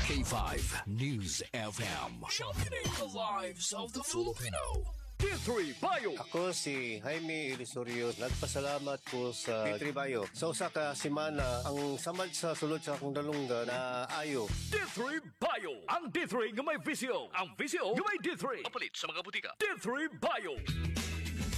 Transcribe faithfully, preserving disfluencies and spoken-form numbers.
K five News F M. Championing the lives of the Filipino. D three Bio. Ako si Jaime Ilisorio. Nagpasalamat ko sa D three Bio. Sa usa ka semana, ang samad sa sulod sa akong dalungga na ayo. D three Bio. Ang D three nga may visyo. Ang visyo nga may D three. Kapalit sa mga butika. D three Bio.